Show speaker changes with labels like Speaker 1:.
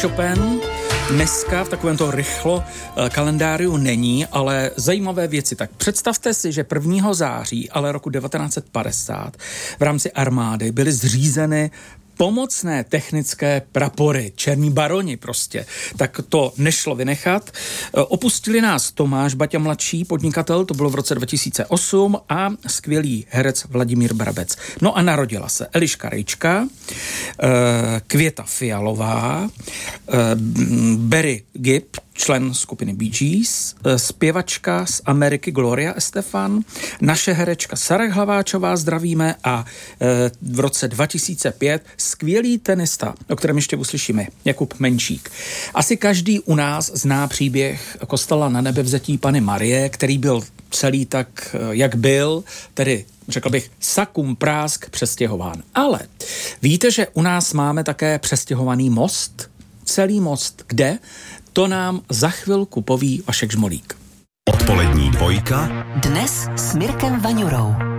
Speaker 1: Chopin dneska v takovémto rychlo kalendáriu není, ale zajímavé věci. Tak představte si, že 1. září, ale roku 1950 v rámci armády byly zřízeny pomocné technické prapory, černí baroni prostě. Tak to nešlo vynechat. Opustili nás Tomáš Baťa mladší, podnikatel, to bylo v roce 2008, a skvělý herec Vladimír Brabec. No a narodila se Eliška Rejčka, Květa Fialová, Barry Gibb, člen skupiny Bee Gees, zpěvačka z Ameriky Gloria Estefan, naše herečka Sarah Hlaváčová, zdravíme, a v roce 2005 skvělý tenista, o kterém ještě uslyšíme, Jakub Menčík. Asi každý u nás zná příběh kostela Na Nebevzetí Panny Marie, který byl celý tak, jak byl, tedy řekl bych sakum prásk přestěhován. Ale víte, že u nás máme také přestěhovaný most? Celý most. Kde? To nám za chvilku poví Vašek Žmolík.
Speaker 2: Odpolední dvojka.
Speaker 3: Dnes s Mirkem Vaňurou.